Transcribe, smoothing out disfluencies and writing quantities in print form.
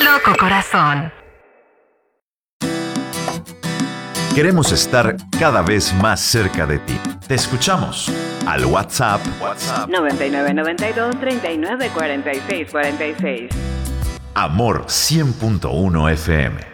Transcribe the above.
Loco Corazón. Queremos estar cada vez más cerca de ti. Te escuchamos al WhatsApp 9992 39 46 46. Amor 100.1 FM.